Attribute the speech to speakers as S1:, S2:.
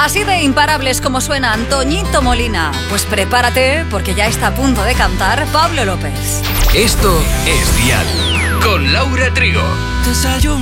S1: Así de imparables como suena Antoñito Molina. Pues prepárate, porque ya está a punto de cantar Pablo López.
S2: Esto es Dial, con Laura Trigo.
S3: Te salió